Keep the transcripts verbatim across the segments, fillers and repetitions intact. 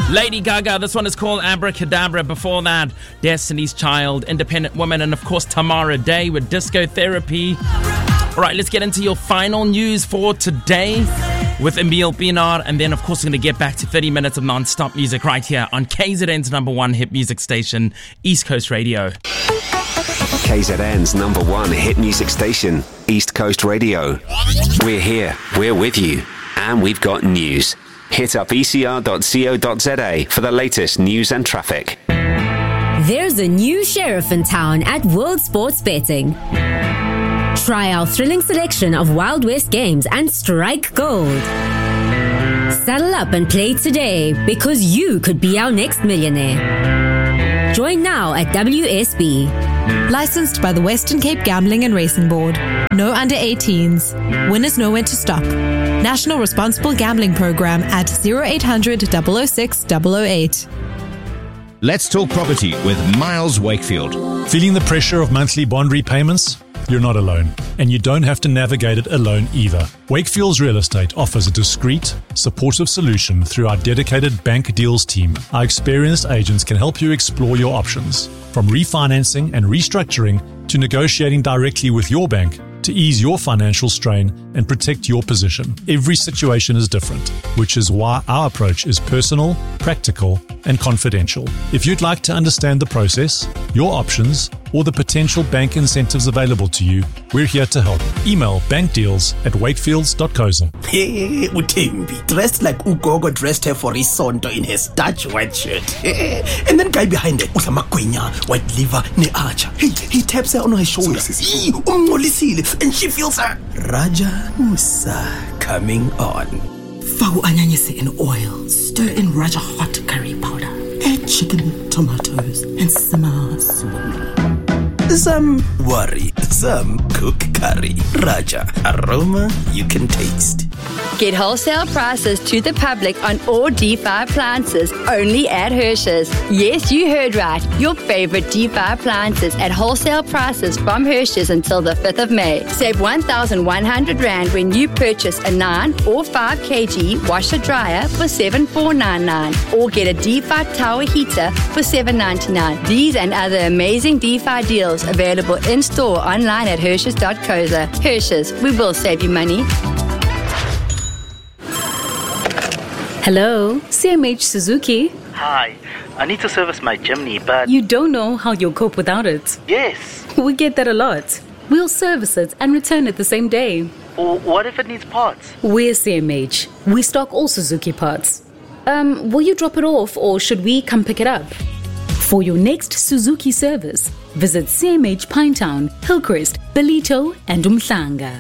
Lady Gaga, this one is called Abracadabra. Before that, Destiny's Child, Independent Woman, and of course Tamara Day with Disco Therapy. All right, let's get into your final news for today with Emil Pinar, and then of course we're going to get back to thirty minutes of non-stop music right here on K Z N's number one hit music station, East Coast Radio. K Z N's number one hit music station, East Coast Radio. We're here, we're with you, and we've got news. Hit up e c r dot co dot z a for the latest news and traffic. There's a new sheriff in town at World Sports Betting. Try our thrilling selection of Wild West games and strike gold. Saddle up and play today because you could be our next millionaire. Join now at W S B. Licensed by the Western Cape Gambling and Racing Board. No under eighteens. Winners know when to stop. National Responsible Gambling Program at zero eight hundred, double oh six, double oh eight. Let's talk property with Miles Wakefield. Feeling the pressure of monthly bond repayments? You're not alone, and you don't have to navigate it alone either. Wakefield's Real Estate offers a discreet, supportive solution through our dedicated bank deals team. Our experienced agents can help you explore your options, from refinancing and restructuring to negotiating directly with your bank to ease your financial strain and protect your position. Every situation is different, which is why our approach is personal, practical, and confidential. If you'd like to understand the process, your options, or the potential bank incentives available to you, we're here to help. Email bankdeals at wakefields dot co za. Hey, Utimbi, dressed like Ugogo dressed her for Isonto in her starch white shirt. And then guy behind it, Utamakwenya, white liver, ne archer. Hey, he taps her on her shoulder. Hey, umngolisile, and she feels her. Raja Musa coming on. Fagu anyanyise in oil, stir in Raja hot curry powder, add chicken, tomatoes, and simmer slowly. Some worry, some cook curry. Raja, aroma you can taste. Get wholesale prices to the public on all D five appliances only at Hershey's. Yes, you heard right. Your favorite D five appliances at wholesale prices from Hershey's until the fifth of May. Save one thousand one hundred rand when you purchase a nine or five kilogram washer dryer for seven thousand four hundred ninety-nine dollars or get a D five tower heater for seven hundred ninety-nine dollars. These and other amazing D five deals available in store online at Hershey's dot co dot za. Hershey's, we will save you money. Hello, C M H Suzuki. Hi, I need to service my chimney, but... You don't know how you'll cope without it. Yes. We get that a lot. We'll service it and return it the same day. Or what if it needs parts? We're C M H. We stock all Suzuki parts. Um, will you drop it off or should we come pick it up? For your next Suzuki service, visit C M H Pinetown, Hillcrest, Bellito, and Umhlanga.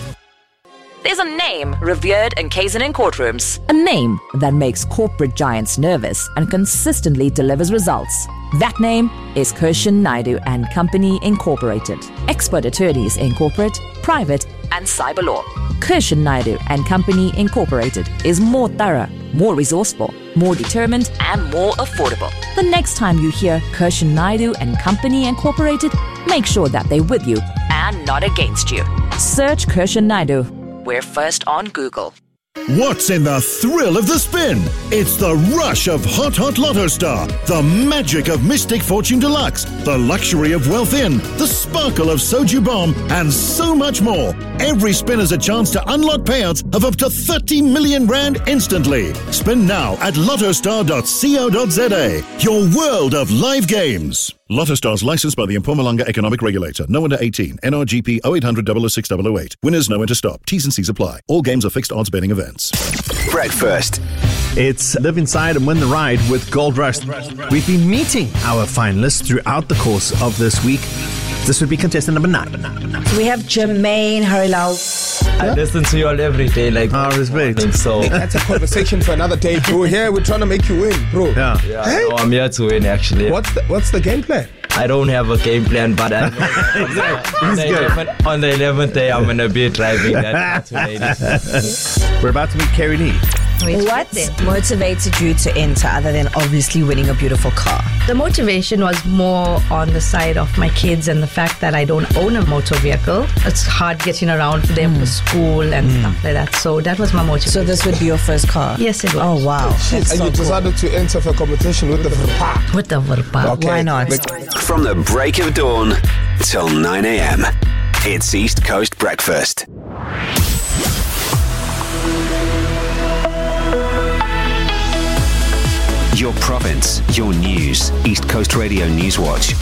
There's a name revered in K Z N courtrooms. A name that makes corporate giants nervous and consistently delivers results. That name is Kirshan Naidu and Company Incorporated. Expert attorneys in corporate, private, and cyber law. Kirshan Naidu and Company Incorporated is more thorough, more resourceful, more determined, and more affordable. The next time you hear Kirshan Naidu and Company Incorporated, make sure that they're with you and not against you. Search Kirshan Naidu. We're first on Google. What's in the thrill of the spin? It's the rush of Hot Hot Lotto Star, the magic of Mystic Fortune Deluxe, the luxury of Wealth In, the sparkle of Soju Bomb, and so much more. Every spin is a chance to unlock payouts of up to thirty million rand instantly. Spin now at lottostar dot co dot za. Your world of live games. Lotto Stars licensed by the Mpumalanga Economic Regulator. No under eighteen. N R G P oh eight hundred, double oh six, double oh eight. Winners know when to stop. T's and C's apply. All games are fixed odds betting events. Breakfast. It's Live Inside and Win the Ride with Gold Rush. We've been meeting our finalists throughout the course of this week. This would be contestant number nine. So we have Jermaine Harilau. I yeah. listen to you all every day, like oh, respect. So that's a conversation for another day, bro. Here we're trying to make you win, bro. Yeah, yeah hey? no, I'm here to win, actually. What's the What's the game plan? I don't have a game plan, but I know exactly. on, the eleventh, on the eleventh day I'm gonna be driving that to ladies. We're about to meet Carrie Lee. What motivated you to enter other than obviously winning a beautiful car? The motivation was more on the side of my kids and the fact that I don't own a motor vehicle. It's hard getting around for them mm. for school and mm. stuff like that. So that was my motivation. So this would be your first car? Yes, it was. Oh, wow. And so you decided cool. to enter for competition with the Verpa. With the Verpa. Okay. Why not? From the break of dawn till nine a.m. It's East Coast Breakfast. Your province, your news. East Coast Radio Newswatch.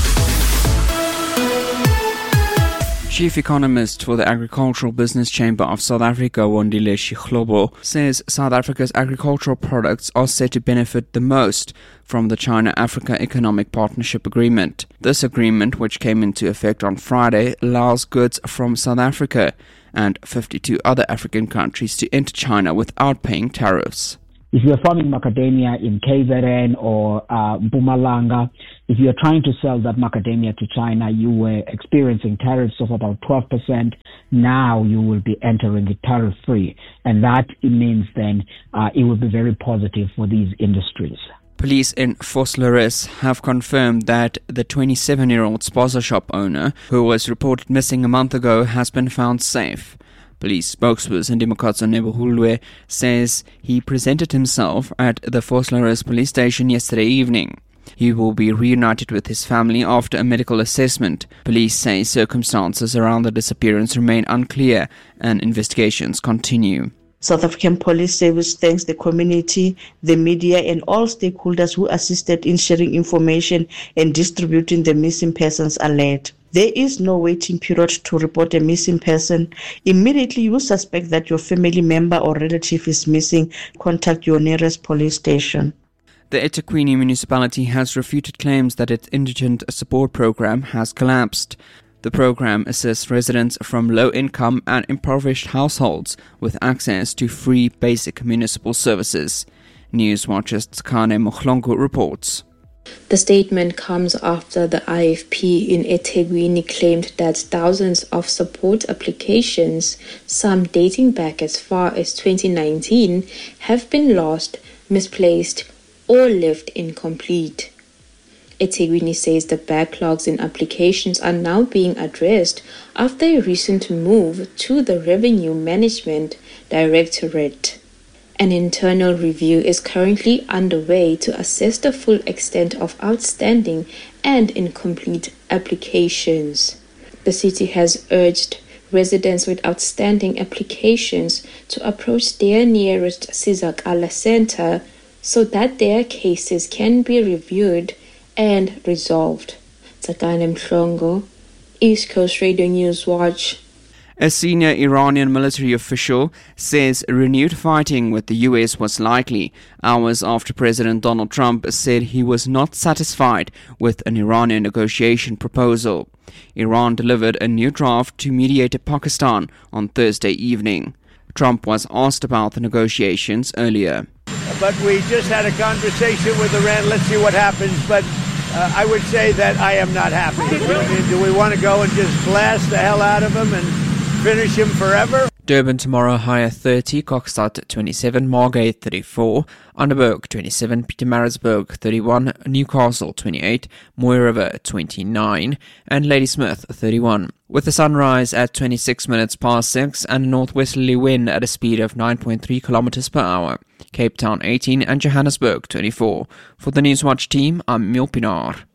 Chief Economist for the Agricultural Business Chamber of South Africa, Wandile Shihlobo, says South Africa's agricultural products are set to benefit the most from the China-Africa Economic Partnership Agreement. This agreement, which came into effect on Friday, allows goods from South Africa and fifty-two other African countries to enter China without paying tariffs. If you're farming macadamia in K Z N or uh, Mpumalanga, if you're trying to sell that macadamia to China, you were experiencing tariffs of about twelve percent. Now you will be entering it tariff-free. And that means then uh, it will be very positive for these industries. Police in Vosloorus have confirmed that the twenty-seven-year-old spaza shop owner, who was reported missing a month ago, has been found safe. Police spokesperson Dimokatso Nebohulwe says he presented himself at the Vosloorus police station yesterday evening. He will be reunited with his family after a medical assessment. Police say circumstances around the disappearance remain unclear and investigations continue. South African Police Service thanks the community, the media and all stakeholders who assisted in sharing information and distributing the missing persons alert. There is no waiting period to report a missing person. Immediately you suspect that your family member or relative is missing, contact your nearest police station. The eThekwini municipality has refuted claims that its indigent support program has collapsed. The program assists residents from low-income and impoverished households with access to free basic municipal services. Newswatch's Tsakane Mohlongo reports. The statement comes after the I F P in eThekwini claimed that thousands of support applications, some dating back as far as twenty nineteen, have been lost, misplaced, or left incomplete. eThekwini says the backlogs in applications are now being addressed after a recent move to the Revenue Management Directorate. An internal review is currently underway to assess the full extent of outstanding and incomplete applications. The city has urged residents with outstanding applications to approach their nearest Sizakala Center so that their cases can be reviewed and resolved. Tsakane Mhlongo, East Coast Radio Newswatch. A senior Iranian military official says renewed fighting with the U S was likely, hours after President Donald Trump said he was not satisfied with an Iranian negotiation proposal. Iran delivered a new draft to mediator Pakistan on Thursday evening. Trump was asked about the negotiations earlier. But we just had a conversation with Iran. Let's see what happens. But uh, I would say that I am not happy. I mean, do we want to go and just blast the hell out of him and finish him forever? Durban tomorrow, high at thirty, Kokstad twenty-seven, Margate thirty-four, Underberg twenty-seven, Pietermaritzburg thirty-one, Newcastle twenty-eight, Mooi River twenty-nine, and Ladysmith thirty-one. With the sunrise at twenty-six minutes past six and a northwesterly wind at a speed of nine point three kilometers per hour. Cape Town eighteen and Johannesburg twenty-four. For the Newswatch team, I'm Mil Pinar.